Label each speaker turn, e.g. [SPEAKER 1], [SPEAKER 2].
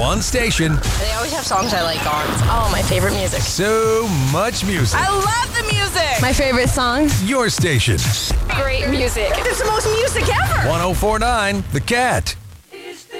[SPEAKER 1] one station.
[SPEAKER 2] They always have songs I like on. Oh, my favorite music.
[SPEAKER 1] So much music.
[SPEAKER 2] I love the music. My favorite song.
[SPEAKER 1] Your station.
[SPEAKER 2] Great music. It's the most music ever.
[SPEAKER 1] 104.9 The Cat.